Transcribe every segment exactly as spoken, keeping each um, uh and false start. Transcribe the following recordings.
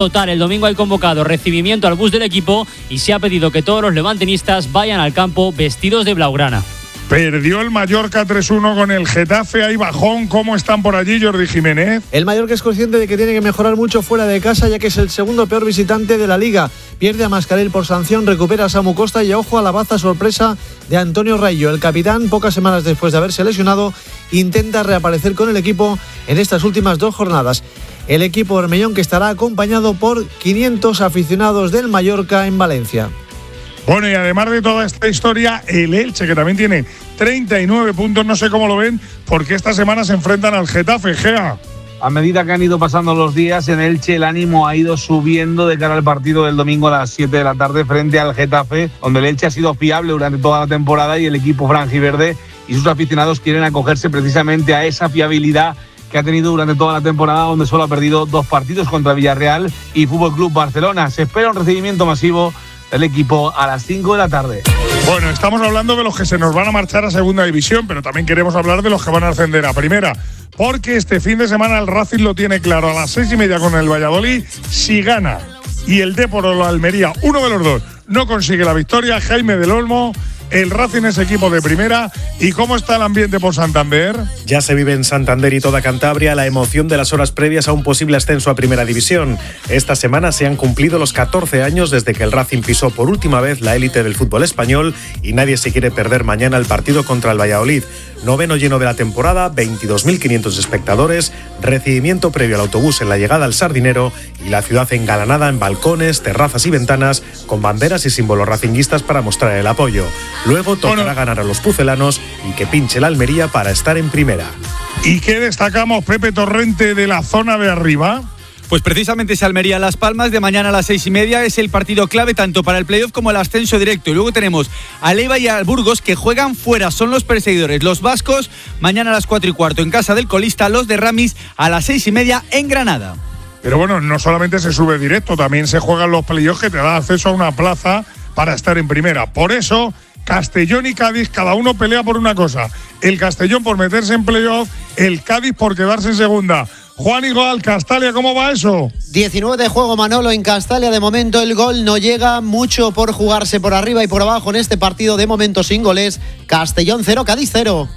total. El domingo hay convocado recibimiento al bus del equipo y se ha pedido que todos los levantinistas vayan al campo vestidos de blaugrana. Perdió el Mallorca tres uno con el Getafe. Hay bajón. ¿Cómo están por allí, Jordi Jiménez? El Mallorca es consciente de que tiene que mejorar mucho fuera de casa, ya que es el segundo peor visitante de la Liga. Pierde a Mascarell por sanción, recupera a Samu Costa y ojo a la baza sorpresa de Antonio Raillo. El capitán, pocas semanas después de haberse lesionado, intenta reaparecer con el equipo en estas últimas dos jornadas. El equipo bermellón, que estará acompañado por quinientos aficionados del Mallorca en Valencia. Bueno, y además de toda esta historia, el Elche, que también tiene treinta y nueve puntos, no sé cómo lo ven, porque esta semana se enfrentan al Getafe. Gea. A medida que han ido pasando los días, en Elche el ánimo ha ido subiendo de cara al partido del domingo a las siete de la tarde frente al Getafe, donde el Elche ha sido fiable durante toda la temporada y el equipo franjiverde y sus aficionados quieren acogerse precisamente a esa fiabilidad que ha tenido durante toda la temporada, donde solo ha perdido dos partidos contra Villarreal y Fútbol Club Barcelona. Se espera un recibimiento masivo del equipo a las cinco de la tarde. Bueno, estamos hablando de los que se nos van a marchar a segunda división, pero también queremos hablar de los que van a ascender a primera, porque este fin de semana el Racing lo tiene claro a las seis y media con el Valladolid. Si gana y el Dépor o la Almería, uno de los dos, no consigue la victoria, Jaime del Olmo, el Racing es equipo de primera. ¿Y cómo está el ambiente por Santander? Ya se vive en Santander y toda Cantabria la emoción de las horas previas a un posible ascenso a Primera División. Esta semana se han cumplido los catorce años desde que el Racing pisó por última vez la élite del fútbol español y nadie se quiere perder mañana el partido contra el Valladolid. Noveno lleno de la temporada, veintidós mil quinientos espectadores, recibimiento previo al autobús en la llegada al Sardinero y la ciudad engalanada en balcones, terrazas y ventanas con banderas y símbolos racinguistas para mostrar el apoyo. Luego tocará bueno. ganar a los pucelanos y que pinche la Almería para estar en primera. ¿Y qué destacamos, Pepe Torrente, de la zona de arriba? Pues precisamente ese Almería Las Palmas de mañana a las seis y media es el partido clave tanto para el playoff como el ascenso directo. Y luego tenemos al Eibar y al Burgos que juegan fuera, son los perseguidores. Los vascos mañana a las cuatro y cuarto en casa del colista, los de Ramis a las seis y media en Granada. Pero bueno, no solamente se sube directo, también se juegan los playoffs que te da acceso a una plaza para estar en primera. Por eso Castellón y Cádiz, cada uno pelea por una cosa. El Castellón por meterse en playoff, el Cádiz por quedarse en segunda. Juan Igual, Castalia, ¿cómo va eso? diecinueve de juego, Manolo, en Castalia. De momento el gol no llega, mucho por jugarse por arriba y por abajo en este partido. De momento sin goles. Castellón cero, Cádiz cero.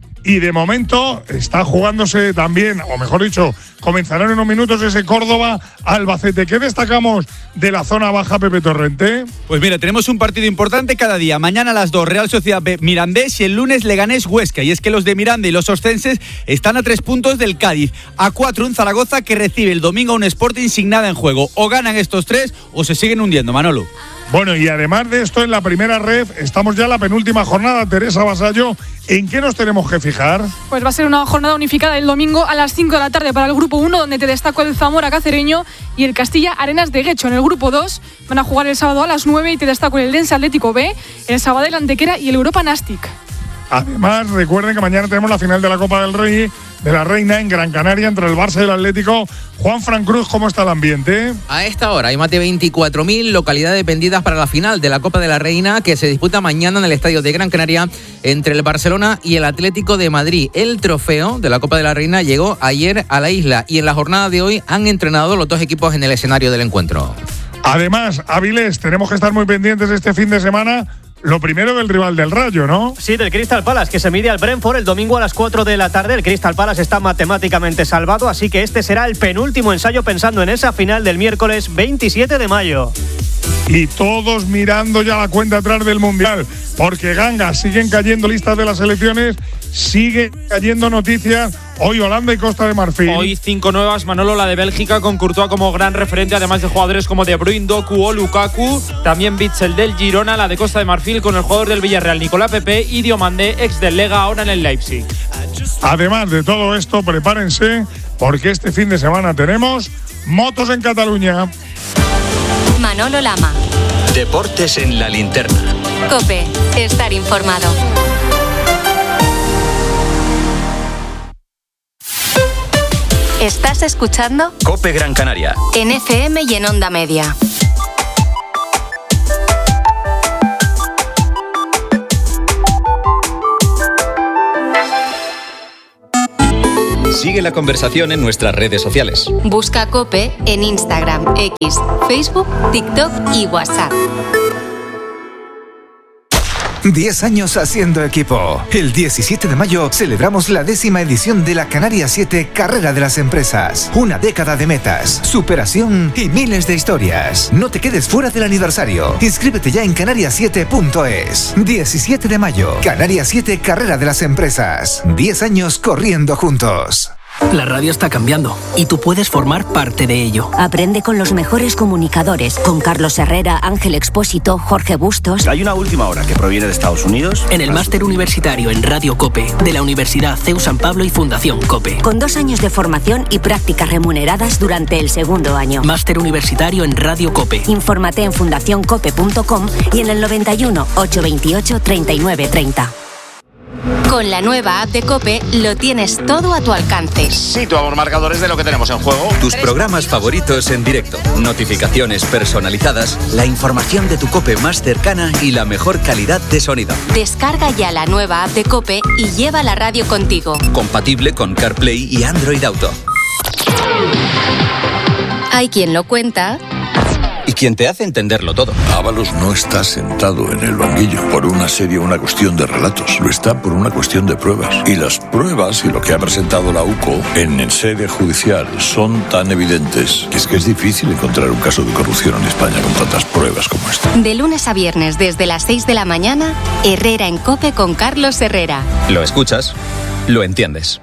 Y de momento está jugándose también, o mejor dicho, comenzarán en unos minutos ese Córdoba-Albacete. ¿Qué destacamos de la zona baja, Pepe Torrente? Pues mira, tenemos un partido importante cada día. Mañana a las dos, Real Sociedad B, Mirandés, y el lunes Leganés Huesca. Y es que los de Miranda y los oscenses están a tres puntos del Cádiz. A cuatro un Zaragoza que recibe el domingo a un Sporting sin nada en juego. O ganan estos tres o se siguen hundiendo, Manolo. Bueno, y además de esto, en la primera ref, estamos ya en la penúltima jornada. Teresa Vasallo, ¿en qué nos tenemos que fijar? Pues va a ser una jornada unificada el domingo a las cinco de la tarde para el grupo uno, donde te destaco el Zamora Cacereño y el Castilla Arenas de Guecho. En el grupo dos van a jugar el sábado a las nueve y te destaco el Dense Atlético B, el Sabadell Antequera y el Europa Nastic. Además, recuerden que mañana tenemos la final de la Copa del Rey, de la Reina, en Gran Canaria, entre el Barça y el Atlético. Juan Fran Cruz, ¿cómo está el ambiente? A esta hora hay más de veinticuatro mil localidades vendidas para la final de la Copa de la Reina, que se disputa mañana en el estadio de Gran Canaria entre el Barcelona y el Atlético de Madrid. El trofeo de la Copa de la Reina llegó ayer a la isla y en la jornada de hoy han entrenado los dos equipos en el escenario del encuentro. Además, Avilés, tenemos que estar muy pendientes este fin de semana. Lo primero del rival del Rayo, ¿no? Sí, del Crystal Palace, que se mide al Brentford el domingo a las cuatro de la tarde. El Crystal Palace está matemáticamente salvado, así que este será el penúltimo ensayo pensando en esa final del miércoles veintisiete de mayo. Y todos mirando ya la cuenta atrás del Mundial, porque Ganga, siguen cayendo listas de las selecciones, sigue cayendo noticias. Hoy Holanda y Costa de Marfil. Hoy cinco nuevas, Manolo, la de Bélgica con Courtois como gran referente, además de jugadores como De Bruyne, Doku o Lukaku. También Witsel del Girona, la de Costa de Marfil con el jugador del Villarreal, Nicolás Pepe, y Diomandé, ex del Lega, ahora en el Leipzig. Además de todo esto, prepárense, porque este fin de semana tenemos motos en Cataluña. Manolo Lama. Deportes en la linterna. COPE, estar informado. ¿Estás escuchando? COPE Gran Canaria. En F M y en Onda Media. Sigue la conversación en nuestras redes sociales. Busca COPE en Instagram, X, Facebook, TikTok y WhatsApp. diez años haciendo equipo. El diecisiete de mayo celebramos la décima edición de la Canarias siete Carrera de las Empresas. Una década de metas, superación y miles de historias. No te quedes fuera del aniversario. Inscríbete ya en canarias siete punto es. diecisiete de mayo, Canarias siete Carrera de las Empresas. diez años corriendo juntos. La radio está cambiando y tú puedes formar parte de ello. Aprende con los mejores comunicadores, con Carlos Herrera, Ángel Expósito, Jorge Bustos. Hay una última hora que proviene de Estados Unidos. En el máster universitario en Radio COPE de la Universidad C E U San Pablo y Fundación COPE. Con dos años de formación y prácticas remuneradas durante el segundo año. Máster universitario en Radio COPE. Infórmate en fundación cope punto com y en el noventa y uno, ochocientos veintiocho, treinta y nueve treinta. Con la nueva app de COPE lo tienes todo a tu alcance. Situamos marcadores de lo que tenemos en juego. Tus programas favoritos en directo, notificaciones personalizadas, la información de tu COPE más cercana y la mejor calidad de sonido. Descarga ya la nueva app de COPE y lleva la radio contigo. Compatible con CarPlay y Android Auto. Hay quien lo cuenta y quien te hace entenderlo todo. Ábalos no está sentado en el banquillo por una seria una cuestión de relatos. Lo está por una cuestión de pruebas. Y las pruebas y lo que ha presentado la U C O en sede judicial son tan evidentes que es que es difícil encontrar un caso de corrupción en España con tantas pruebas como esta. De lunes a viernes desde las seis de la mañana, Herrera en COPE con Carlos Herrera. Lo escuchas, lo entiendes.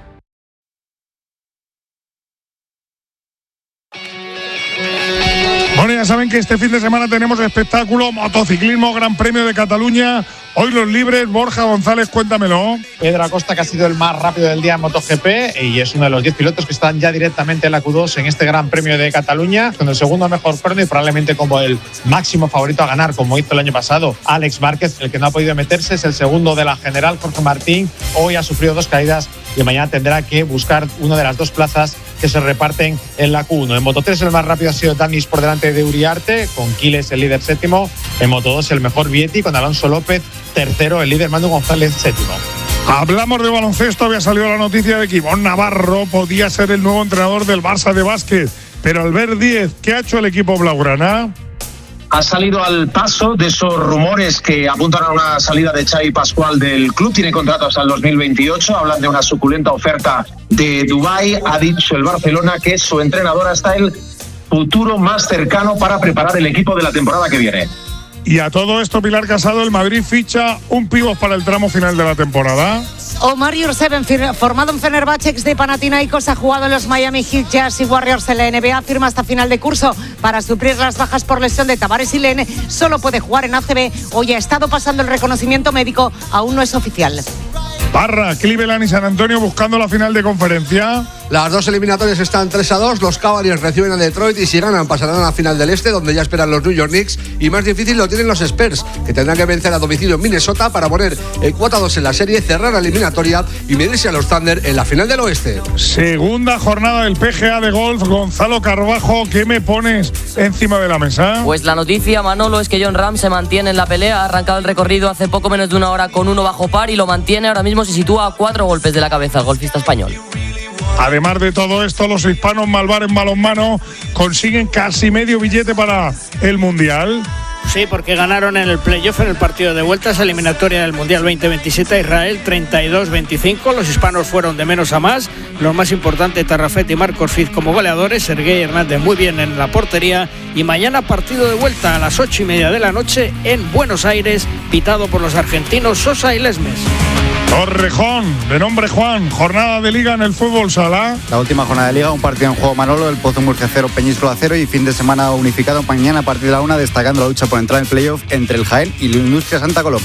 Bueno, ya saben que este fin de semana tenemos espectáculo, motociclismo, Gran Premio de Cataluña. Hoy los libres, Borja González, cuéntamelo. Pedro Acosta, que ha sido el más rápido del día en MotoGP y es uno de los diez pilotos que están ya directamente en la Q dos en este Gran Premio de Cataluña, con el segundo mejor crono y probablemente como el máximo favorito a ganar, como hizo el año pasado Alex Márquez. El que no ha podido meterse es el segundo de la general, Jorge Martín. Hoy ha sufrido dos caídas y mañana tendrá que buscar una de las dos plazas que se reparten en la Q uno. En Moto tres el más rápido ha sido Danis por delante de Uriarte, con Quiles el líder séptimo. En Moto dos el mejor Vietti, con Alonso López tercero, el líder Manu González séptimo. Hablamos de baloncesto, había salido la noticia de que Ivonne Navarro podía ser el nuevo entrenador del Barça de básquet, pero Albert Díez, ¿qué ha hecho el equipo blaugrana? Ha salido al paso de esos rumores que apuntan a una salida de Xavi Pascual del club. Tiene contrato hasta el dos mil veintiocho. Hablan de una suculenta oferta de Dubái. Ha dicho el Barcelona que es su entrenador hasta el futuro más cercano para preparar el equipo de la temporada que viene. Y a todo esto, Pilar Casado, el Madrid ficha un pívot para el tramo final de la temporada. Omar Yurseven, formado en Fenerbahce, ex de Panathinaikos, ha jugado en los Miami Heat, Jazz y Warriors en la N B A, firma hasta final de curso para suplir las bajas por lesión de Tavares y Len. Solo puede jugar en A C B. Hoy ha estado pasando el reconocimiento médico, aún no es oficial. Parra, Cleveland y San Antonio buscando la final de conferencia. Las dos eliminatorias están tres a dos, los Cavaliers reciben a Detroit y si ganan pasarán a la final del Este, donde ya esperan los New York Knicks, y más difícil lo tienen los Spurs, que tendrán que vencer a domicilio en Minnesota para poner el cuatro a dos en la serie, cerrar la eliminatoria y medirse a los Thunder en la final del Oeste. Segunda jornada del P G A de golf. Gonzalo Carbajo, ¿qué me pones encima de la mesa? Pues la noticia, Manolo, es que Jon Rahm se mantiene en la pelea, ha arrancado el recorrido hace poco menos de una hora con uno bajo par y lo mantiene, ahora mismo se sitúa a cuatro golpes de la cabeza el golfista español. Además de todo esto, los hispanos Malvar en balonmano consiguen casi medio billete para el Mundial. Sí, porque ganaron en el playoff en el partido de vuelta, esa eliminatoria del Mundial veinte veintisiete a Israel treinta y dos veinticinco. Los hispanos fueron de menos a más. Los más importantes, Tarrafet y Marcos Fiz como goleadores. Sergei Hernández muy bien en la portería. Y mañana partido de vuelta a las ocho y media de la noche en Buenos Aires, pitado por los argentinos Sosa y Lesmes. Torrejón, de nombre Juan, jornada de Liga en el fútbol sala. La última jornada de Liga, un partido en juego, Manolo, el Pozo Murcia cero, Peñíscola cero y fin de semana unificado mañana a partir de la una, destacando la lucha por entrar en playoff entre el Jaén y la Industria Santa Coloma.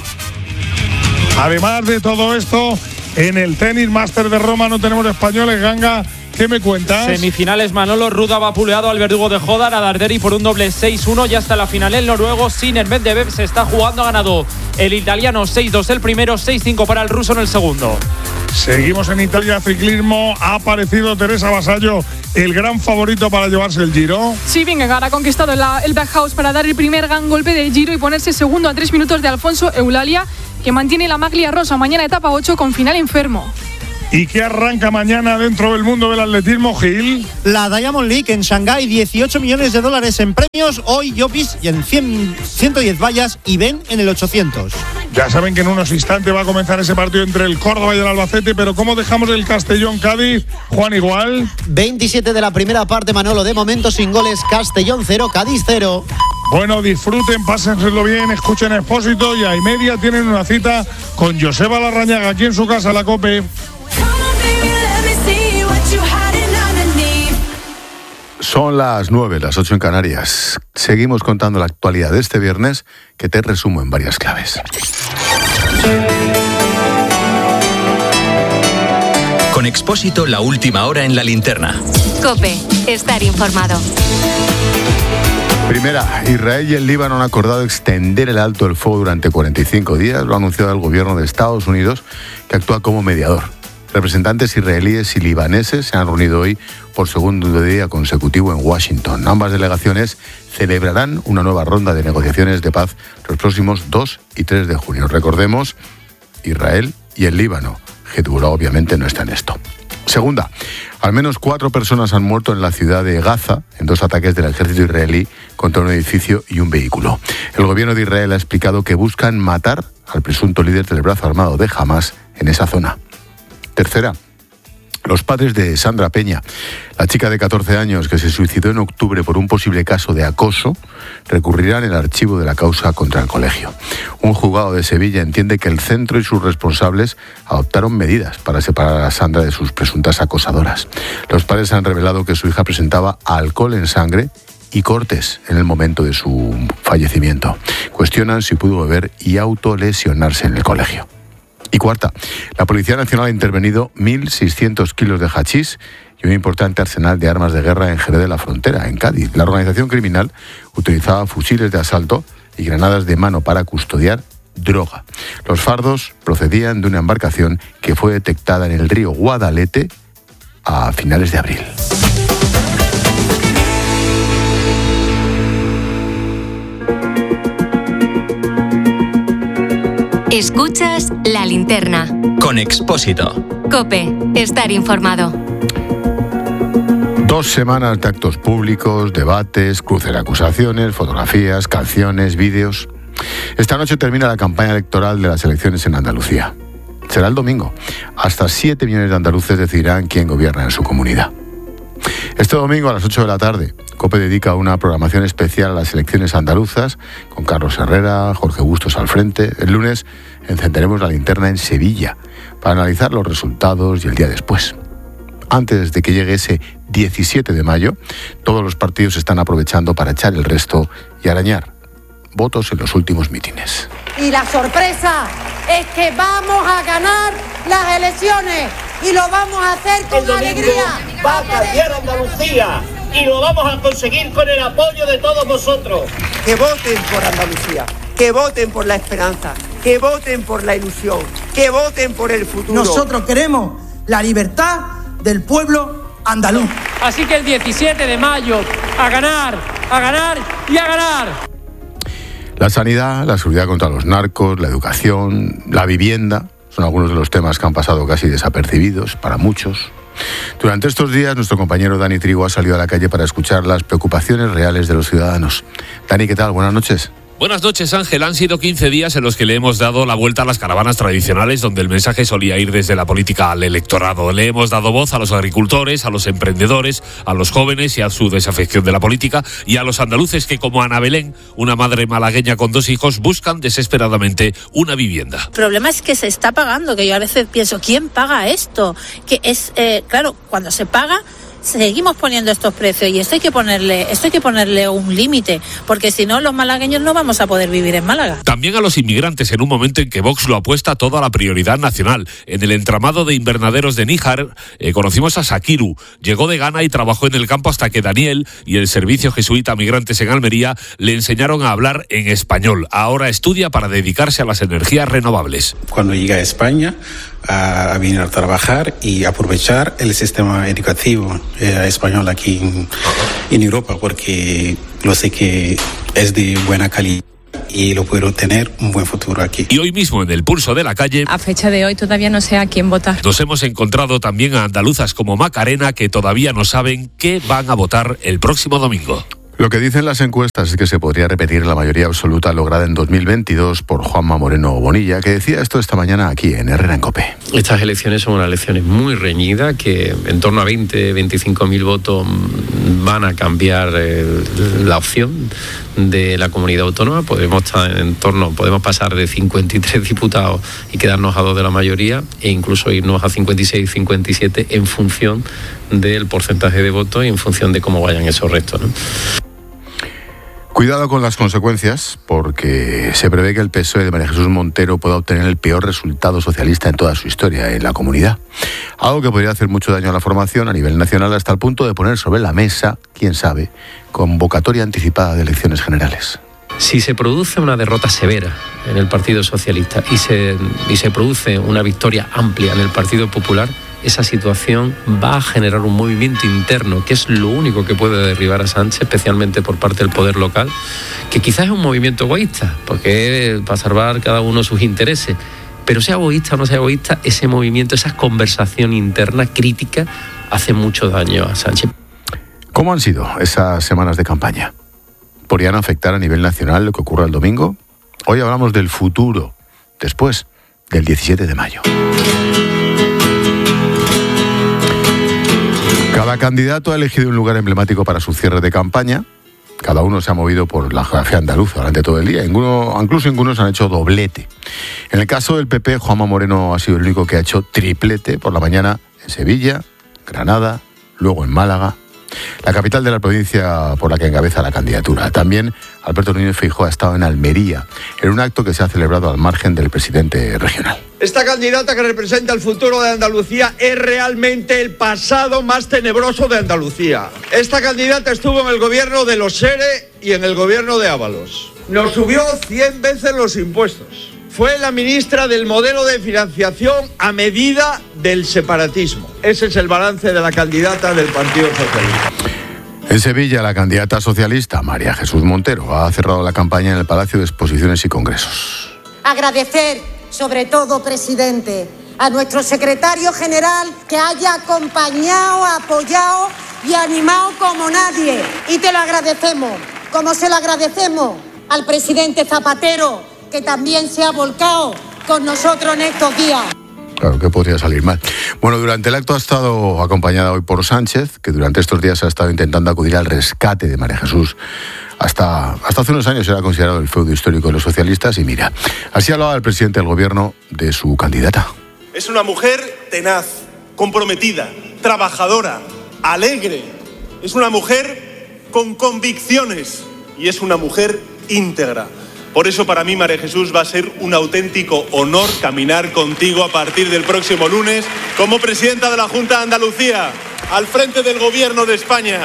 Además de todo esto, en el tenis Máster de Roma no tenemos españoles, Ganga. ¿Qué me cuentas? Semifinales, Manolo. Ruda va vapuleado al verdugo de Jodar, a Darderi por un doble seis uno. Ya está la final el noruego. Sinner Medvedev se está jugando, ha ganado el italiano seis dos el primero, seis cinco para el ruso en el segundo. Seguimos en Italia, ciclismo. Ha aparecido Teresa Vasallo, el gran favorito para llevarse el Giro. Sí, Vingegaard ha conquistado la, el backhouse para dar el primer gran golpe del Giro y ponerse segundo a tres minutos de Alfonso Eulalia, que mantiene la maglia rosa. Mañana etapa ocho con final enfermo. ¿Y qué arranca mañana dentro del mundo del atletismo, Gil? La Diamond League en Shanghái, dieciocho millones de dólares en premios. Hoy Llopis y en cien, ciento diez vallas y Ben en el ochocientos. Ya saben que en unos instantes va a comenzar ese partido entre el Córdoba y el Albacete, pero ¿cómo dejamos el Castellón-Cádiz? Juan, igual. veintisiete de la primera parte, Manolo, de momento sin goles. Castellón cero, Cádiz cero. Bueno, disfruten, pásenselo bien, escuchen Expósito y a y media tienen una cita con Joseba Larrañaga aquí en su casa, la COPE. Son las nueve, las ocho en Canarias. Seguimos contando la actualidad de este viernes, que te resumo en varias claves. Con Expósito, la última hora en la linterna. COPE, estar informado. Primera, Israel y el Líbano han acordado extender el alto el fuego durante cuarenta y cinco días. Lo ha anunciado el gobierno de Estados Unidos, que actúa como mediador. Representantes israelíes y libaneses se han reunido hoy por segundo día consecutivo en Washington. Ambas delegaciones celebrarán una nueva ronda de negociaciones de paz los próximos dos y tres de junio. Recordemos, Israel y el Líbano. Hezbollah obviamente no está en esto. Segunda, al menos cuatro personas han muerto en la ciudad de Gaza en dos ataques del ejército israelí contra un edificio y un vehículo. El gobierno de Israel ha explicado que buscan matar al presunto líder del brazo armado de Hamas en esa zona. Tercera, los padres de Sandra Peña, la chica de catorce años que se suicidó en octubre por un posible caso de acoso, recurrirán el archivo de la causa contra el colegio. Un juzgado de Sevilla entiende que el centro y sus responsables adoptaron medidas para separar a Sandra de sus presuntas acosadoras. Los padres han revelado que su hija presentaba alcohol en sangre y cortes en el momento de su fallecimiento. Cuestionan si pudo beber y autolesionarse en el colegio. Y cuarta, la Policía Nacional ha intervenido mil seiscientos kilos de hachís y un importante arsenal de armas de guerra en Jerez de la Frontera, en Cádiz. La organización criminal utilizaba fusiles de asalto y granadas de mano para custodiar droga. Los fardos procedían de una embarcación que fue detectada en el río Guadalete a finales de abril. Escuchas La Linterna. Con Expósito. COPE, estar informado. Dos semanas de actos públicos, debates, cruce de acusaciones, fotografías, canciones, vídeos. Esta noche termina la campaña electoral de las elecciones en Andalucía. Será el domingo. Hasta siete millones de andaluces decidirán quién gobierna en su comunidad. Este domingo a las ocho de la tarde, COPE dedica una programación especial a las elecciones andaluzas, con Carlos Herrera, Jorge Bustos al frente. El lunes encenderemos la linterna en Sevilla para analizar los resultados y el día después. Antes de que llegue ese diecisiete de mayo, todos los partidos están aprovechando para echar el resto y arañar votos en los últimos mítines. Y la sorpresa es que vamos a ganar las elecciones y lo vamos a hacer con alegría. Va a cambiar Andalucía y lo vamos a conseguir con el apoyo de todos vosotros. Que voten por Andalucía, que voten por la esperanza, que voten por la ilusión, que voten por el futuro. Nosotros queremos la libertad del pueblo andaluz. Así que el diecisiete de mayo, a ganar, a ganar y a ganar. La sanidad, la seguridad contra los narcos, la educación, la vivienda, son algunos de los temas que han pasado casi desapercibidos para muchos. Durante estos días, nuestro compañero Dani Trigo ha salido a la calle para escuchar las preocupaciones reales de los ciudadanos. Dani, ¿qué tal? Buenas noches. Buenas noches, Ángel. Han sido quince días en los que le hemos dado la vuelta a las caravanas tradicionales, donde el mensaje solía ir desde la política al electorado. Le hemos dado voz a los agricultores, a los emprendedores, a los jóvenes y a su desafección de la política, y a los andaluces que, como Ana Belén, una madre malagueña con dos hijos, buscan desesperadamente una vivienda. El problema es que se está pagando, que yo a veces pienso, ¿quién paga esto? Que es, eh, claro, cuando se paga, seguimos poniendo estos precios y esto hay que ponerle, esto hay que ponerle un límite, porque si no los malagueños no vamos a poder vivir en Málaga. También a los inmigrantes, en un momento en que Vox lo apuesta todo a la prioridad nacional. En el entramado de invernaderos de Níjar eh, conocimos a Sakiru. Llegó de Ghana y trabajó en el campo hasta que Daniel y el Servicio Jesuita Migrantes en Almería le enseñaron a hablar en español. Ahora estudia para dedicarse a las energías renovables. Cuando llegué a España, a, a venir a trabajar y aprovechar el sistema educativo eh, español aquí en, en Europa, porque lo sé que es de buena calidad y lo puedo tener un buen futuro aquí. Y hoy mismo en el Pulso de la Calle, a fecha de hoy todavía no sé a quién votar. Nos hemos encontrado también a andaluzas como Macarena que todavía no saben qué van a votar el próximo domingo. Lo que dicen las encuestas es que se podría repetir la mayoría absoluta lograda en dos mil veintidós por Juanma Moreno Bonilla, que decía esto esta mañana aquí en Herrera en COPE. Estas elecciones son unas elecciones muy reñidas, que en torno a veinte, veinticinco mil votos van a cambiar eh, la opción de la comunidad autónoma. Podemos estar en torno, podemos pasar de cincuenta y tres diputados y quedarnos a dos de la mayoría, e incluso irnos a cincuenta y seis, cincuenta y siete en función del porcentaje de votos y en función de cómo vayan esos restos, ¿no? Cuidado con las consecuencias, porque se prevé que el P S O E de María Jesús Montero pueda obtener el peor resultado socialista en toda su historia en la comunidad. Algo que podría hacer mucho daño a la formación a nivel nacional, hasta el punto de poner sobre la mesa, quién sabe, convocatoria anticipada de elecciones generales. Si se produce una derrota severa en el Partido Socialista y se, y se produce una victoria amplia en el Partido Popular, esa situación va a generar un movimiento interno, que es lo único que puede derribar a Sánchez, especialmente por parte del poder local, que quizás es un movimiento egoísta, porque es para salvar cada uno sus intereses. Pero sea egoísta o no sea egoísta, ese movimiento, esa conversación interna crítica, hace mucho daño a Sánchez. ¿Cómo han sido esas semanas de campaña? ¿Podrían afectar a nivel nacional lo que ocurra el domingo? Hoy hablamos del futuro, después del diecisiete de mayo. Cada candidato ha elegido un lugar emblemático para su cierre de campaña. Cada uno se ha movido por la geografía andaluza durante todo el día. Ninguno, incluso algunos han hecho doblete. En el caso del P P, Juanma Moreno ha sido el único que ha hecho triplete por la mañana en Sevilla, Granada, luego en Málaga, la capital de la provincia por la que encabeza la candidatura. También Alberto Núñez Feijóo ha estado en Almería, en un acto que se ha celebrado al margen del presidente regional. Esta candidata que representa el futuro de Andalucía es realmente el pasado más tenebroso de Andalucía. Esta candidata estuvo en el gobierno de los SERE y en el gobierno de Ábalos. Nos subió cien veces los impuestos. Fue la ministra del modelo de financiación a medida del separatismo. Ese es el balance de la candidata del Partido Socialista. En Sevilla, la candidata socialista, María Jesús Montero, ha cerrado la campaña en el Palacio de Exposiciones y Congresos. Agradecer, sobre todo, presidente, a nuestro secretario general que haya acompañado, apoyado y animado como nadie. Y te lo agradecemos, como se lo agradecemos al presidente Zapatero, que también se ha volcado con nosotros en estos días. Claro, que podría salir mal. Bueno, durante el acto ha estado acompañada hoy por Sánchez, que durante estos días ha estado intentando acudir al rescate de María Jesús. Hasta, hasta hace unos años era considerado el feudo histórico de los socialistas y mira, así hablaba el presidente del gobierno de su candidata. Es una mujer tenaz, comprometida, trabajadora, alegre. Es una mujer con convicciones y es una mujer íntegra. Por eso para mí, María Jesús, va a ser un auténtico honor caminar contigo a partir del próximo lunes como presidenta de la Junta de Andalucía, al frente del Gobierno de España.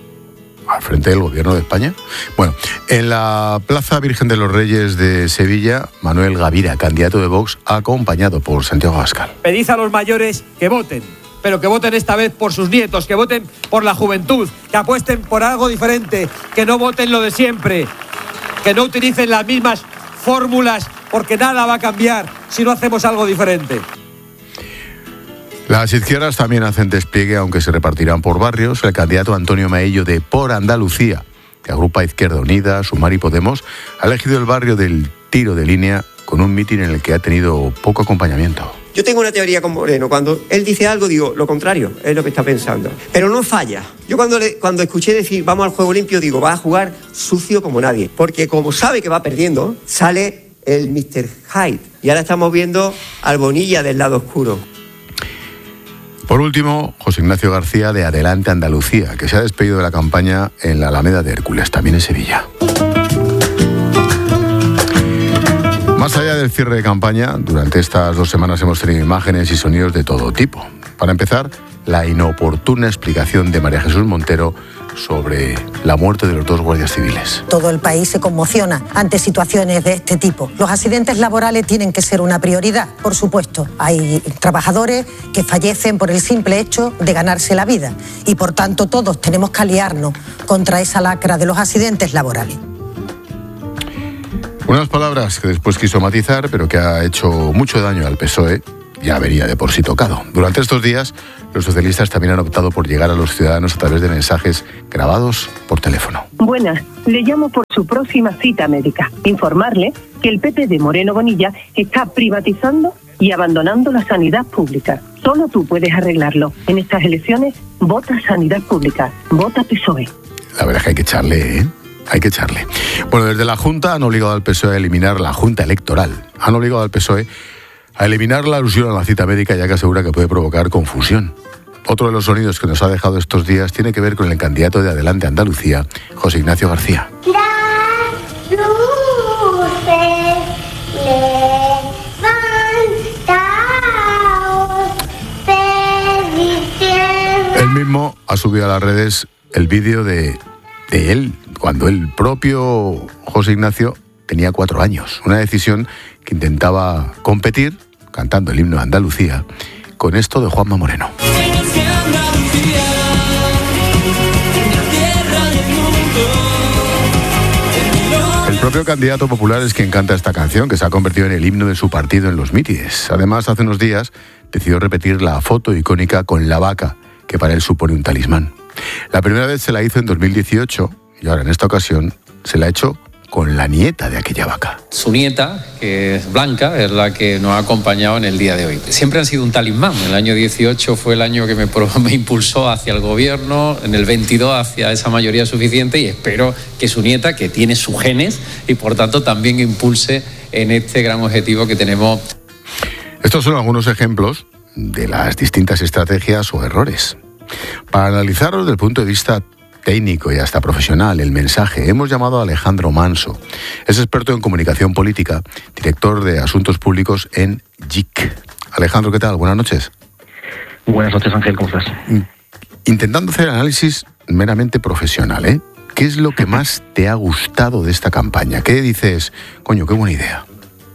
¿Al frente del Gobierno de España? Bueno, en la Plaza Virgen de los Reyes de Sevilla, Manuel Gavira, candidato de Vox, acompañado por Santiago Abascal. Pedid a los mayores que voten, pero que voten esta vez por sus nietos, que voten por la juventud, que apuesten por algo diferente, que no voten lo de siempre, que no utilicen las mismas fórmulas, porque nada va a cambiar si no hacemos algo diferente. Las izquierdas también hacen despliegue, aunque se repartirán por barrios. El candidato Antonio Maillo de Por Andalucía, que agrupa Izquierda Unida, Sumar y Podemos, ha elegido el barrio del Tiro de Línea con un mitin en el que ha tenido poco acompañamiento. Yo tengo una teoría con Moreno. Cuando él dice algo, digo, lo contrario, es lo que está pensando. Pero no falla. Yo cuando, le, cuando escuché decir, vamos al juego limpio, digo, va a jugar sucio como nadie. Porque como sabe que va perdiendo, sale el mister Hyde. Y ahora estamos viendo al Bonilla del lado oscuro. Por último, José Ignacio García de Adelante Andalucía, que se ha despedido de la campaña en la Alameda de Hércules, también en Sevilla. Más allá del cierre de campaña, durante estas dos semanas hemos tenido imágenes y sonidos de todo tipo. Para empezar, la inoportuna explicación de María Jesús Montero sobre la muerte de los dos guardias civiles. Todo el país se conmociona ante situaciones de este tipo. Los accidentes laborales tienen que ser una prioridad, por supuesto. Hay trabajadores que fallecen por el simple hecho de ganarse la vida y, por tanto, todos tenemos que aliarnos contra esa lacra de los accidentes laborales. Unas palabras que después quiso matizar, pero que ha hecho mucho daño al P S O E. Ya venía de por sí tocado. Durante estos días, los socialistas también han optado por llegar a los ciudadanos a través de mensajes grabados por teléfono. Buenas, le llamo por su próxima cita médica. Informarle que el P P de Moreno Bonilla está privatizando y abandonando la sanidad pública. Solo tú puedes arreglarlo. En estas elecciones, vota sanidad pública, vota P S O E. La verdad es que hay que echarle, ¿eh? Hay que echarle. Bueno, desde la Junta han obligado al P S O E a eliminar la Junta Electoral. Han obligado al P S O E a eliminar la alusión a la cita médica, ya que asegura que puede provocar confusión. Otro de los sonidos que nos ha dejado estos días tiene que ver con el candidato de Adelante Andalucía, José Ignacio García. Las luces levantaos, perdiendo. Él mismo ha subido a las redes el vídeo de, de él, cuando el propio José Ignacio tenía cuatro años. Una decisión que intentaba competir, cantando el himno de Andalucía, con esto de Juanma Moreno. El propio candidato popular es quien canta esta canción, que se ha convertido en el himno de su partido en los mítines. Además, hace unos días decidió repetir la foto icónica con la vaca, que para él supone un talismán. La primera vez se la hizo en dos mil dieciocho y ahora en esta ocasión se la ha hecho con la nieta de aquella vaca. Su nieta, que es Blanca, es la que nos ha acompañado en el día de hoy. Siempre han sido un talismán. El año dieciocho fue el año que me, me impulsó hacia el gobierno, en el veintidós hacia esa mayoría suficiente, y espero que su nieta, que tiene sus genes y por tanto también impulse en este gran objetivo que tenemos. Estos son algunos ejemplos de las distintas estrategias o errores. Para analizarlos desde el punto de vista técnico y hasta profesional, el mensaje, hemos llamado a Alejandro Manso. Es experto en comunicación política, director de Asuntos Públicos en J I C. Alejandro, ¿qué tal? Buenas noches. Buenas noches, Ángel, ¿cómo estás? Intentando hacer análisis meramente profesional, ¿eh? ¿Qué es lo que más te ha gustado de esta campaña? ¿Qué dices? Coño, qué buena idea.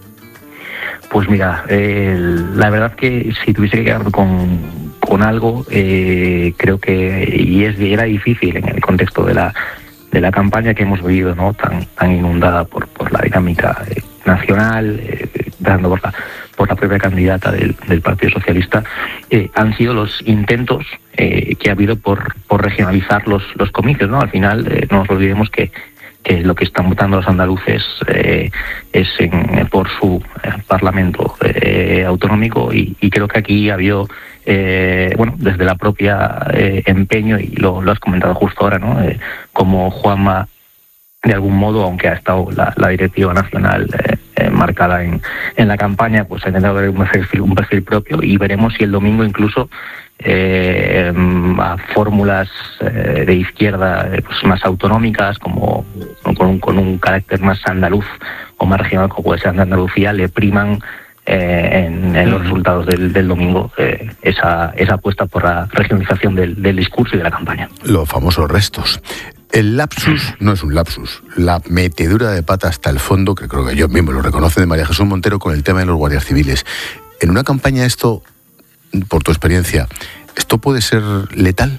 Pues mira, eh, la verdad que si tuviese que quedar con... con algo, eh, creo que y es era difícil en el contexto de la de la campaña que hemos vivido, ¿no? tan tan inundada por por la dinámica eh, nacional, eh, dando por la por la propia candidata del, del Partido Socialista, eh, han sido los intentos eh, que ha habido por por regionalizar los los comicios, ¿no? Al final, eh, no nos olvidemos que que lo que están votando los andaluces eh, es en, por su eh, Parlamento eh, autonómico y, y creo que aquí ha habido, eh, bueno, desde la propia eh, empeño, y lo, lo has comentado justo ahora, ¿no? Eh, como Juanma, de algún modo, aunque ha estado la, la directiva nacional eh, eh, marcada en, en la campaña, pues ha intentado ver un perfil, un perfil propio, y veremos si el domingo incluso Eh, a fórmulas eh, de izquierda eh, pues más autonómicas, como con un, con un carácter más andaluz o más regional, como puede ser de Andalucía, le priman eh, en, en los resultados del, del domingo eh, esa, esa apuesta por la regionalización del, del discurso y de la campaña. Los famosos restos. El lapsus no es un lapsus, la metedura de pata hasta el fondo, que creo que yo mismo lo reconoce, de María Jesús Montero con el tema de los guardias civiles. En una campaña esto, por tu experiencia, ¿esto puede ser letal?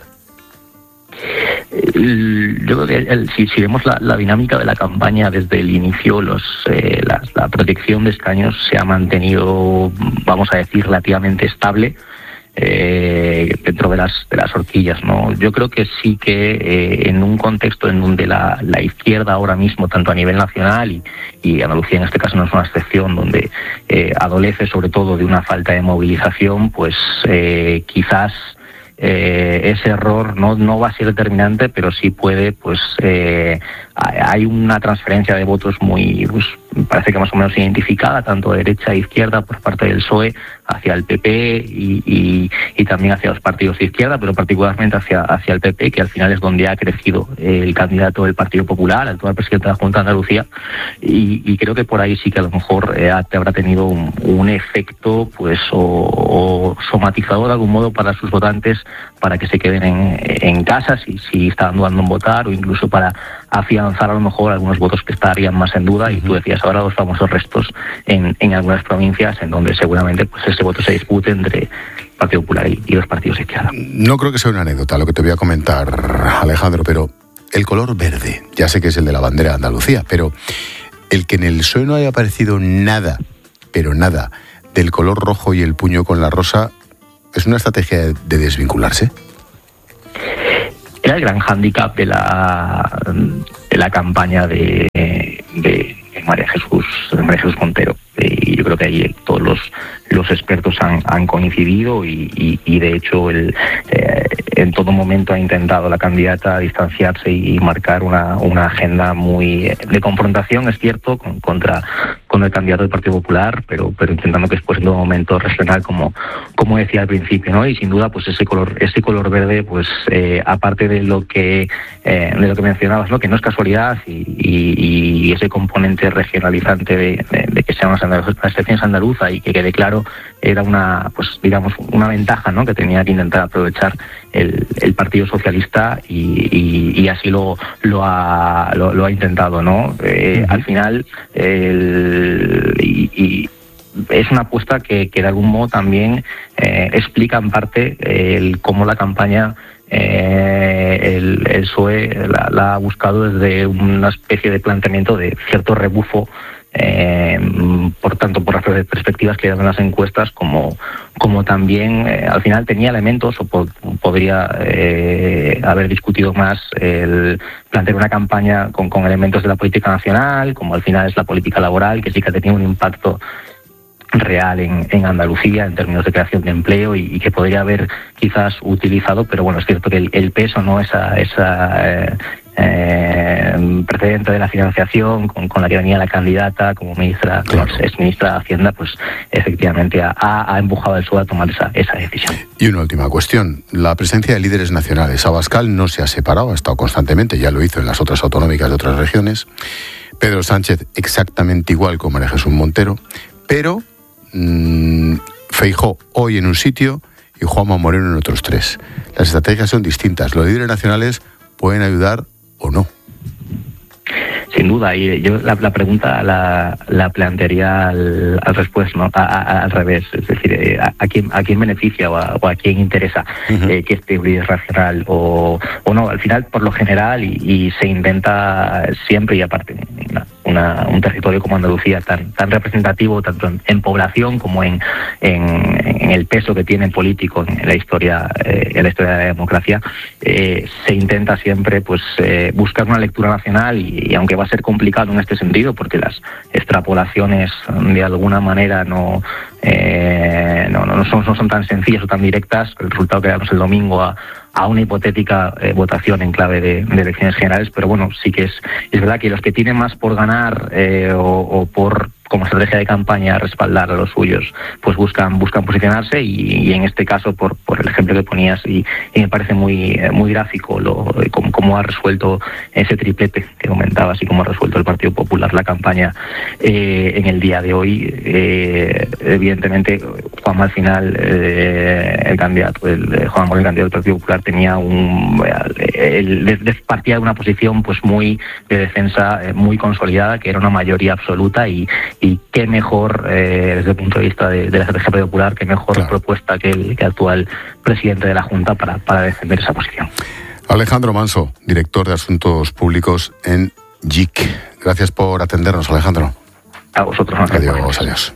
Yo creo que el, si, si vemos la, la dinámica de la campaña desde el inicio, los, eh, la, la protección de escaños se ha mantenido, vamos a decir, relativamente estable eh, dentro de las de las horquillas, ¿no? Yo creo que sí que eh, en un contexto en donde la, la izquierda ahora mismo, tanto a nivel nacional y, y Andalucía en este caso no es una excepción, donde eh, adolece sobre todo de una falta de movilización, pues eh, quizás Eh, ese error no no va a ser determinante, pero sí puede, pues eh, hay una transferencia de votos muy, pues, parece que más o menos identificada, tanto de derecha e izquierda por parte del P S O E hacia el P P y, y, y también hacia los partidos de izquierda, pero particularmente hacia, hacia el P P, que al final es donde ha crecido el candidato del Partido Popular, el actual presidente de la Junta de Andalucía, y, y creo que por ahí sí que a lo mejor eh, habrá tenido un, un efecto, pues, o, o somatizador de algún modo para sus votantes, para que se queden en, en casa si, si están dudando en votar, o incluso para afianzar a lo mejor algunos votos que estarían más en duda. Y tú decías ahora los famosos restos en, en algunas provincias en donde seguramente pues ese voto se dispute entre el Partido Popular y, y los partidos de izquierda. No creo que sea una anécdota lo que te voy a comentar, Alejandro, pero el color verde, ya sé que es el de la bandera de Andalucía, pero el que en el P S O E no haya aparecido nada, pero nada, del color rojo y el puño con la rosa, ¿es una estrategia de desvincularse? Era el gran hándicap de la, de la campaña de, de María Jesús, de María Jesús Montero. Y yo creo que ahí todos los, los expertos han, han coincidido y, y, y de hecho el, eh, en todo momento ha intentado la candidata distanciarse y, y marcar una, una agenda muy de confrontación, es cierto, con, contra, con el candidato del Partido Popular, pero, pero intentando que después en todo momento regional, como, como decía al principio, ¿no? Y sin duda pues ese color, ese color verde, pues eh, aparte de lo que eh, de lo que mencionabas, ¿no? Que no es casualidad y, y, y ese componente regionalizante de, de, de que sean las excepciones andaluza y que quede claro, era una, pues digamos, una ventaja, ¿no? Que tenía que intentar aprovechar el, el Partido Socialista y, y, y así lo lo ha lo, lo ha intentado, ¿no? Eh, uh-huh. Al final el, y, y es una apuesta que, que de algún modo también eh, explica en parte el cómo la campaña eh, el, el P S O E la, la ha buscado desde una especie de planteamiento de cierto rebufo. Eh, por tanto por las perspectivas que dan las encuestas como como también eh, al final tenía elementos o po- podría eh, haber discutido más el plantear una campaña con, con elementos de la política nacional, como al final es la política laboral, que sí que ha tenido un impacto real en, en Andalucía en términos de creación de empleo y, y que podría haber quizás utilizado, pero bueno, es cierto que el, el peso, no esa esa eh, eh, precedente de la financiación con, con la que venía la candidata como ministra, claro, como ex ministra de Hacienda, pues efectivamente ha, ha empujado al P S O E a tomar esa, esa decisión. Y una última cuestión, la presencia de líderes nacionales. Abascal no se ha separado, ha estado constantemente, ya lo hizo en las otras autonómicas de otras regiones. Pedro Sánchez exactamente igual con María Jesús Montero, pero mmm, Feijóo hoy en un sitio y Juanma Moreno en otros tres. Las estrategias son distintas. Los líderes nacionales pueden ayudar o no. Sin duda, y yo la, la pregunta la, la plantearía al, al respués, ¿no? A, a, al revés, es decir, a, a quién a quién beneficia o a, o a quién interesa uh-huh. eh, que este líder racional o, o no. Al final, por lo general, y, y se intenta siempre, y aparte una, una, un territorio como Andalucía tan tan representativo tanto en, en población como en, en en el peso que tiene político en la historia eh, en la historia de la democracia, eh, se intenta siempre pues eh, buscar una lectura nacional y, y aunque va a ser complicado en este sentido porque las extrapolaciones de alguna manera no eh, no, no, son, no son tan sencillas o tan directas, el resultado que damos el domingo a a una hipotética eh, votación en clave de, de elecciones generales, pero bueno, sí que es es verdad que los que tienen más por ganar eh, o, o por como estrategia de campaña respaldar a los suyos, pues buscan buscan posicionarse y, y en este caso por por el ejemplo que ponías y, y me parece muy muy gráfico lo cómo, cómo ha resuelto ese triplete que comentabas y cómo ha resuelto el Partido Popular la campaña eh, en el día de hoy. Eh, evidentemente Juanma al final eh, el candidato el Juan Moreno, el candidato del Partido Popular, tenía un el, el, partía de una posición pues muy de defensa eh, muy consolidada, que era una mayoría absoluta y y qué mejor eh, desde el punto de vista de, de la estrategia popular, qué mejor claro. propuesta que el que actual presidente de la Junta para, para defender esa posición. Alejandro Manso, director de Asuntos Públicos en J I C. Gracias por atendernos, Alejandro. A vosotros. No adiós, adiós.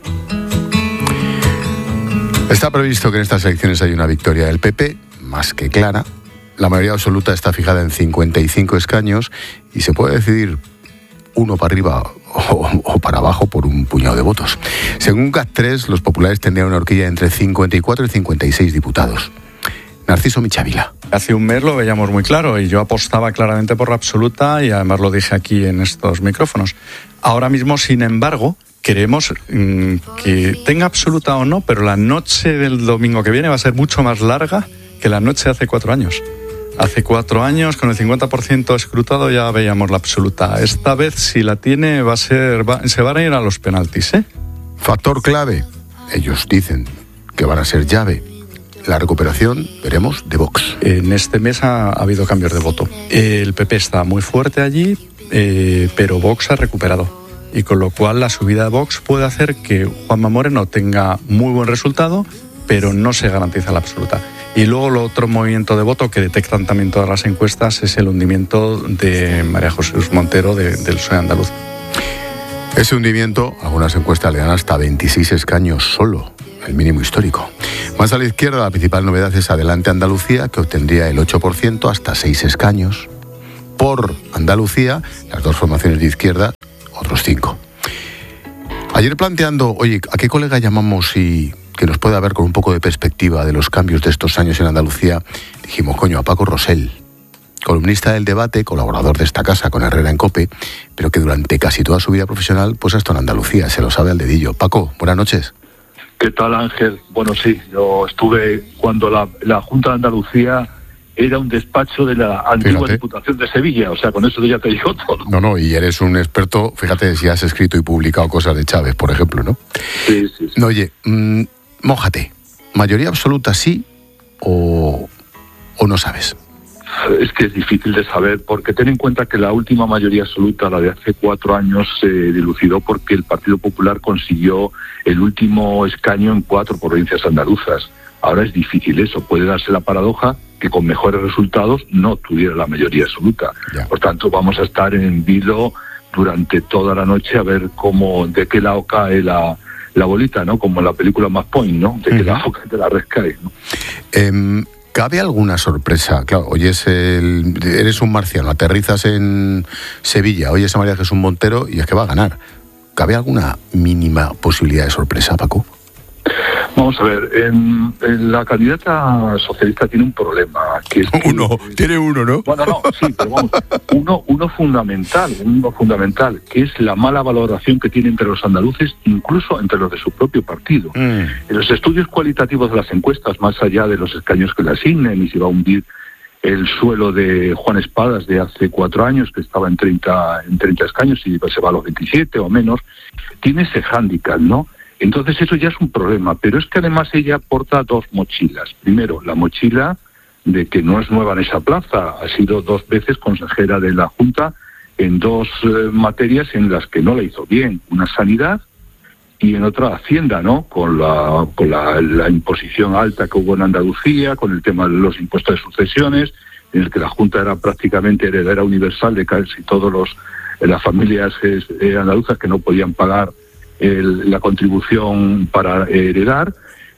Está previsto que en estas elecciones haya una victoria del P P, más que clara. La mayoría absoluta está fijada en cincuenta y cinco escaños y se puede decidir uno para arriba o, o para abajo por un puñado de votos. Según C A T tres, los populares tendrían una horquilla entre cincuenta y cuatro y cincuenta y seis diputados. Narciso Michavila. Hace un mes lo veíamos muy claro y yo apostaba claramente por la absoluta y además lo dije aquí en estos micrófonos. Ahora mismo, sin embargo, queremos mmm, que tenga absoluta o no, pero la noche del domingo que viene va a ser mucho más larga que la noche de hace cuatro años. Hace cuatro años, con el cincuenta por ciento escrutado, ya veíamos la absoluta. Esta vez, si la tiene, va a ser, va, se van a ir a los penaltis, ¿eh? Factor clave. Ellos dicen que van a ser llave. La recuperación, veremos, de Vox. En este mes ha, ha habido cambios de voto. El P P está muy fuerte allí, eh, pero Vox ha recuperado. Y con lo cual la subida de Vox puede hacer que Juanma Moreno tenga muy buen resultado, pero no se garantiza la absoluta. Y luego el otro movimiento de voto que detectan también todas las encuestas es el hundimiento de María Jesús Montero de, del P S O E andaluz. Ese hundimiento, algunas encuestas le dan hasta veintiséis escaños solo, el mínimo histórico. Más a la izquierda, la principal novedad es Adelante Andalucía, que obtendría el ocho por ciento, hasta seis escaños. Por Andalucía, las dos formaciones de izquierda, otros cinco. Ayer planteando, oye, ¿a qué colega llamamos y que nos pueda ver con un poco de perspectiva de los cambios de estos años en Andalucía? Dijimos, coño, a Paco Rosell, columnista del Debate, colaborador de esta casa con Herrera en COPE, pero que durante casi toda su vida profesional pues ha estado en Andalucía, se lo sabe al dedillo. Paco, buenas noches. ¿Qué tal, Ángel? Bueno, sí, yo estuve cuando la, la Junta de Andalucía era un despacho de la antigua fíjate. Diputación de Sevilla, o sea, con eso ya te digo todo. No, no, y eres un experto, fíjate si has escrito y publicado cosas de Chávez, por ejemplo, ¿no? Sí, sí, sí. No, oye, mmm, mójate, ¿mayoría absoluta sí o, o no sabes? Es que es difícil de saber, porque ten en cuenta que la última mayoría absoluta, la de hace cuatro años, se dilucidó porque el Partido Popular consiguió el último escaño en cuatro provincias andaluzas. Ahora es difícil eso, puede darse la paradoja que con mejores resultados no tuviera la mayoría absoluta. Ya. Por tanto, vamos a estar en vilo durante toda la noche a ver cómo, de qué lado cae la, la bolita, ¿no? Como en la película Match Point, ¿no? De qué uh-huh. lado de la red cae, ¿no? Um... ¿Cabe alguna sorpresa? Claro, oyes el, eres un marciano, aterrizas en Sevilla, oyes a María Jesús Montero y es que va a ganar. ¿Cabe alguna mínima posibilidad de sorpresa, Paco? Vamos a ver, en, en la candidata socialista tiene un problema. Que es que, uno, tiene uno, ¿no? Bueno, no, sí, pero vamos, uno, uno fundamental, uno fundamental, que es la mala valoración que tiene entre los andaluces, incluso entre los de su propio partido. Mm. En los estudios cualitativos de las encuestas, más allá de los escaños que le asignen y si va a hundir el suelo de Juan Espadas de hace cuatro años, que estaba en treinta, en treinta escaños y se va a los veintisiete o menos, tiene ese hándicap, ¿no? Entonces eso ya es un problema, pero es que además ella porta dos mochilas. Primero, la mochila de que no es nueva en esa plaza, ha sido dos veces consejera de la Junta en dos eh, materias en las que no la hizo bien, una sanidad y en otra Hacienda, ¿no? Con la con la, la imposición alta que hubo en Andalucía, con el tema de los impuestos de sucesiones, en el que la Junta era prácticamente heredera universal de casi todos los eh, las familias eh, andaluzas que no podían pagar El, la contribución para heredar,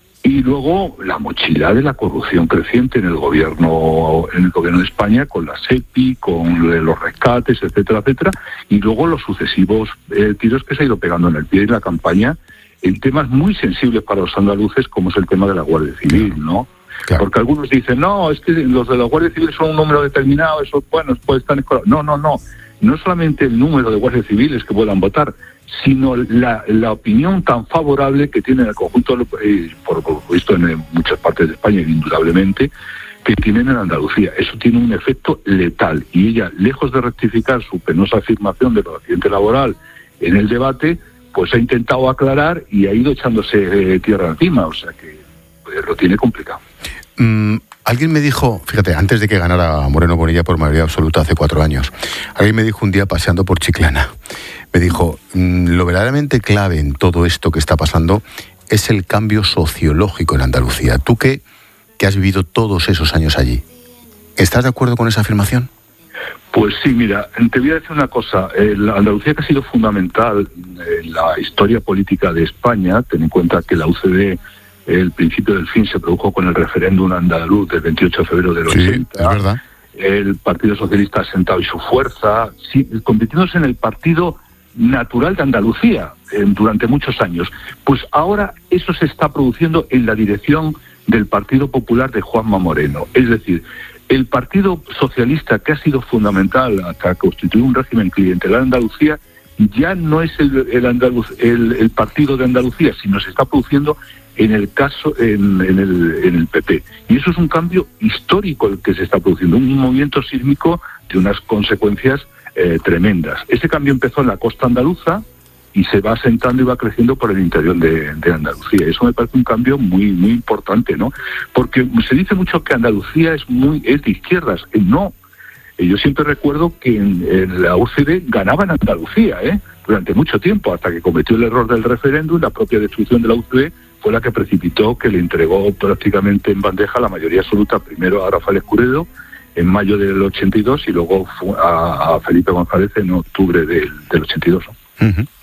y luego la mochila de la corrupción creciente en el gobierno en el gobierno de España, con la SEPI, con los rescates, etcétera, etcétera, y luego los sucesivos eh, tiros que se ha ido pegando en el pie de la campaña en temas muy sensibles para los andaluces, como es el tema de la Guardia Civil, ¿no? Claro. Porque algunos dicen, no, es que los de la Guardia Civil son un número determinado, eso, bueno, puede estar escolados. No, no, no. No solamente el número de guardias civiles que puedan votar, sino la, la opinión tan favorable que tiene el conjunto, eh, por lo visto en muchas partes de España, indudablemente, que tienen en Andalucía. Eso tiene un efecto letal. Y ella, lejos de rectificar su penosa afirmación del accidente laboral en el debate, pues ha intentado aclarar y ha ido echándose eh, tierra encima. O sea que pues, lo tiene complicado. Mm. Alguien me dijo, fíjate, antes de que ganara Moreno Bonilla por mayoría absoluta hace cuatro años, alguien me dijo un día paseando por Chiclana, me dijo, lo verdaderamente clave en todo esto que está pasando es el cambio sociológico en Andalucía. Tú que, que has vivido todos esos años allí, ¿estás de acuerdo con esa afirmación? Pues sí, mira, te voy a decir una cosa. La Andalucía, que ha sido fundamental en la historia política de España, ten en cuenta que la U C D, el principio del fin, se produjo con el referéndum andaluz del veintiocho de febrero del sí, ochenta. Es verdad. El Partido Socialista ha sentado y su fuerza, sí, convirtiéndose en el partido natural de Andalucía eh, durante muchos años. Pues ahora eso se está produciendo en la dirección del Partido Popular de Juanma Moreno. Es decir, el Partido Socialista, que ha sido fundamental hasta constituir un régimen clientelar en Andalucía, ya no es el, el, Andaluz, el, el partido de Andalucía, sino se está produciendo en el caso en, en, el, en el P P. Y eso es un cambio histórico el que se está produciendo, un movimiento sísmico de unas consecuencias eh, tremendas. Ese cambio empezó en la costa andaluza y se va asentando y va creciendo por el interior de, de Andalucía. Eso me parece un cambio muy muy importante, ¿no? Porque se dice mucho que Andalucía es muy es de izquierdas. No. Yo siempre recuerdo que en, en la U C D ganaba en Andalucía, ¿eh? Durante mucho tiempo, hasta que cometió el error del referéndum. La propia destrucción de la U C D fue la que precipitó que le entregó prácticamente en bandeja la mayoría absoluta, primero a Rafael Escuredo en mayo del ochenta y dos y luego a, a Felipe González en octubre del, del ochenta y dos. Uh-huh.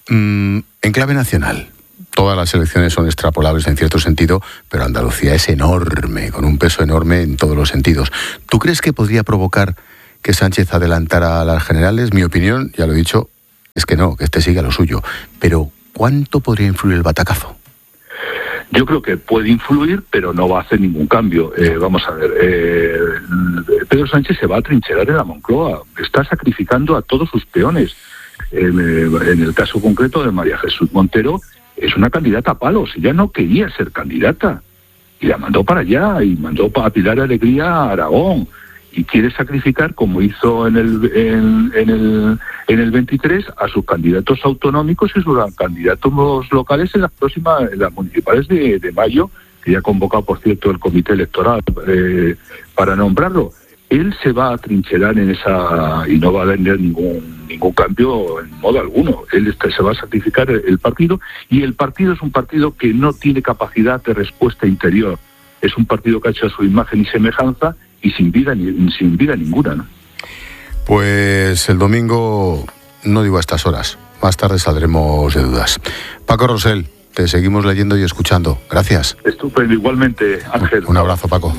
Mm, en clave nacional, todas las elecciones son extrapolables en cierto sentido, pero Andalucía es enorme, con un peso enorme en todos los sentidos. ¿Tú crees que podría provocar que Sánchez adelantara a las generales? Mi opinión, ya lo he dicho, es que no, que este siga lo suyo. Pero, ¿cuánto podría influir el batacazo? Yo creo que puede influir, pero no va a hacer ningún cambio. Eh, vamos a ver, eh, Pedro Sánchez se va a trincherar en la Moncloa, está sacrificando a todos sus peones. Eh, en el caso concreto de María Jesús Montero, es una candidata a palos, ella no quería ser candidata, y la mandó para allá, y mandó a Pilar Alegría a Aragón, y quiere sacrificar, como hizo en el en, en el en el veintitrés, a sus candidatos autonómicos y sus candidatos locales en las próximas, en las municipales de, de mayo, que ya ha convocado, por cierto, el comité electoral eh, para nombrarlo. Él se va a trincherar en esa y no va a tener ningún ningún cambio en modo alguno. Él está, se va a sacrificar el, el partido, y el partido es un partido que no tiene capacidad de respuesta interior. Es un partido que ha hecho a su imagen y semejanza y sin vida ni sin vida ninguna, ¿no? Pues el domingo, no digo a estas horas, más tarde saldremos de dudas. Paco Rosell, te seguimos leyendo y escuchando. Gracias. Estupendo, igualmente, Ángel. Un abrazo, Paco.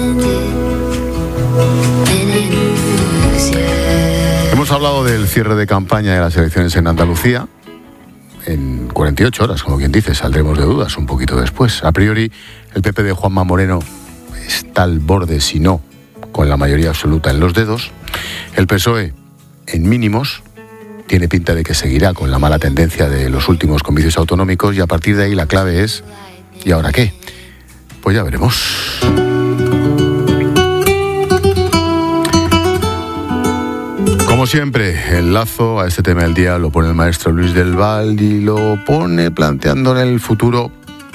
Hemos hablado del cierre de campaña de las elecciones en Andalucía. En cuarenta y ocho horas, como quien dice, saldremos de dudas un poquito después. A priori, el P P de Juanma Moreno está al borde, si no, con la mayoría absoluta en los dedos. El P S O E, en mínimos, tiene pinta de que seguirá con la mala tendencia de los últimos comicios autonómicos, y a partir de ahí la clave es, ¿y ahora qué? Pues ya veremos. Como siempre, el lazo a este tema del día lo pone el maestro Luis del Val, y lo pone planteando en el futuro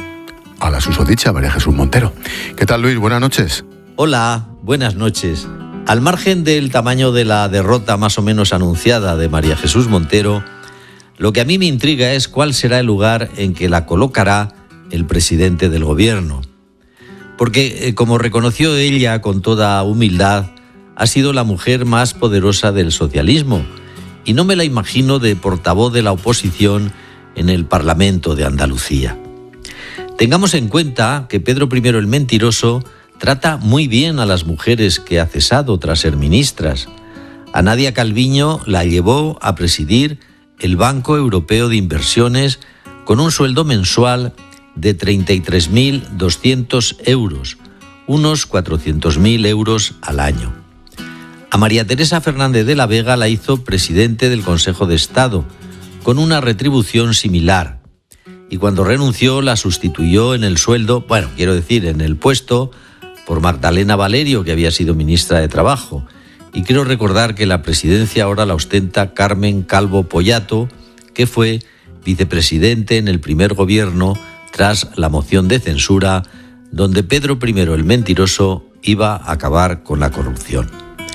a la susodicha María Jesús Montero. ¿Qué tal, Luis? Buenas noches. Hola, buenas noches. Al margen del tamaño de la derrota más o menos anunciada de María Jesús Montero, lo que a mí me intriga es cuál será el lugar en que la colocará el presidente del gobierno. Porque, eh, como reconoció ella con toda humildad, ha sido la mujer más poderosa del socialismo, y no me la imagino de portavoz de la oposición en el Parlamento de Andalucía. Tengamos en cuenta que Pedro primero el Mentiroso trata muy bien a las mujeres que ha cesado tras ser ministras. A Nadia Calviño la llevó a presidir el Banco Europeo de Inversiones con un sueldo mensual de treinta y tres mil doscientos euros, unos cuatrocientos mil euros al año. A María Teresa Fernández de la Vega la hizo presidente del Consejo de Estado, con una retribución similar. Y cuando renunció la sustituyó en el sueldo, bueno, quiero decir, en el puesto, por Magdalena Valerio, que había sido ministra de Trabajo. Y quiero recordar que la presidencia ahora la ostenta Carmen Calvo Pollato, que fue vicepresidente en el primer gobierno tras la moción de censura, donde Pedro primero el Mentiroso iba a acabar con la corrupción.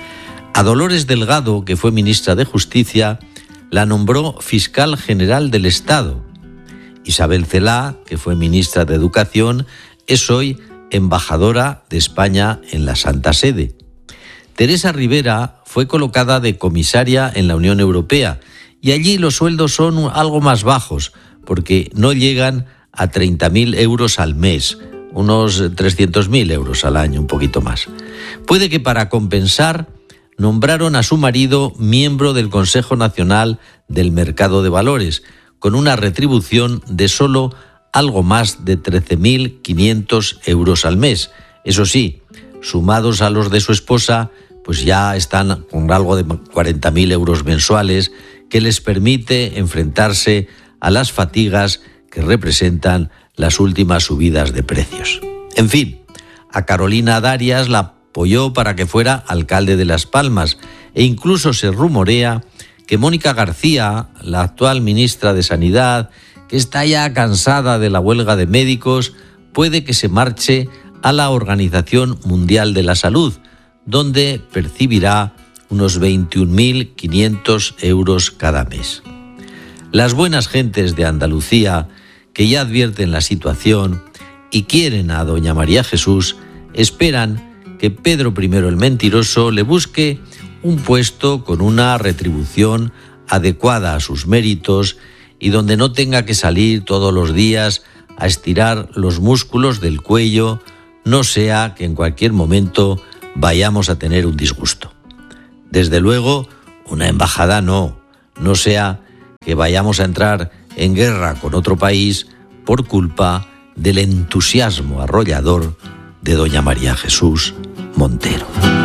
A Dolores Delgado, que fue ministra de Justicia, la nombró fiscal general del Estado. Isabel Celaá, que fue ministra de Educación, es hoy embajadora de España en la Santa Sede. Teresa Rivera fue colocada de comisaria en la Unión Europea, y allí los sueldos son algo más bajos, porque no llegan a treinta mil euros al mes, unos trescientos mil euros al año, un poquito más. Puede que para compensar nombraron a su marido miembro del Consejo Nacional del Mercado de Valores, con una retribución de solo algo más de trece mil quinientos euros al mes. Eso sí, sumados a los de su esposa, pues ya están con algo de cuarenta mil euros mensuales, que les permite enfrentarse a las fatigas que representan las últimas subidas de precios. En fin, a Carolina Darias la apoyó para que fuera alcalde de Las Palmas, e incluso se rumorea que Mónica García, la actual ministra de Sanidad, que está ya cansada de la huelga de médicos, puede que se marche a la Organización Mundial de la Salud, donde percibirá unos veintiún mil quinientos euros cada mes. Las buenas gentes de Andalucía, que ya advierten la situación y quieren a doña María Jesús, esperan que Pedro primero el Mentiroso le busque un puesto con una retribución adecuada a sus méritos y donde no tenga que salir todos los días a estirar los músculos del cuello, no sea que en cualquier momento vayamos a tener un disgusto. Desde luego, una embajada no, no sea que vayamos a entrar en guerra con otro país por culpa del entusiasmo arrollador de doña María Jesús Montero.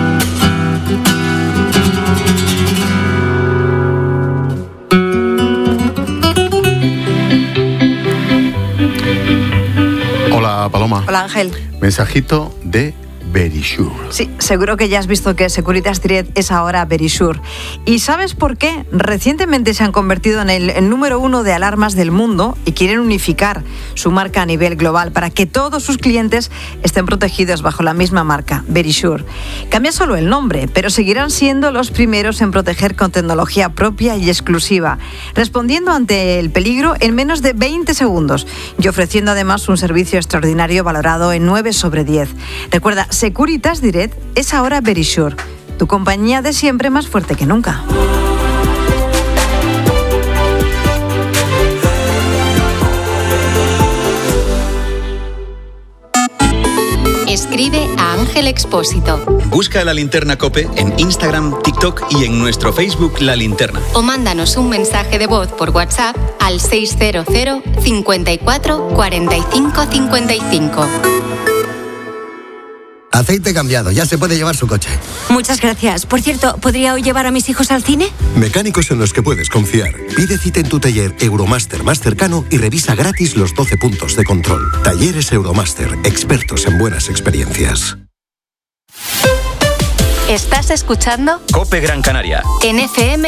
Hola, Paloma. Hola, Ángel. Mensajito de Verisure. Sí, seguro que ya has visto que Securitas Direct es ahora Verisure. ¿Y sabes por qué? Recientemente se han convertido en el, el número uno de alarmas del mundo y quieren unificar su marca a nivel global para que todos sus clientes estén protegidos bajo la misma marca, Verisure. Cambia solo el nombre, pero seguirán siendo los primeros en proteger con tecnología propia y exclusiva, respondiendo ante el peligro en menos de veinte segundos y ofreciendo además un servicio extraordinario valorado en nueve sobre diez. Recuerda, Securitas Direct es ahora Verisure, tu compañía de siempre más fuerte que nunca. Escribe a Ángel Expósito. Busca La Linterna COPE en Instagram, TikTok y en nuestro Facebook La Linterna. O mándanos un mensaje de voz por WhatsApp al seis cero cero, cincuenta y cuatro, cuarenta y cinco, cincuenta y cinco. Aceite cambiado, ya se puede llevar su coche. Muchas gracias. Por cierto, ¿podría hoy llevar a mis hijos al cine? Mecánicos en los que puedes confiar. Pide cita en tu taller Euromaster más cercano y revisa gratis los doce puntos de control. Talleres Euromaster, expertos en buenas experiencias. ¿Estás escuchando? COPE Gran Canaria. En F M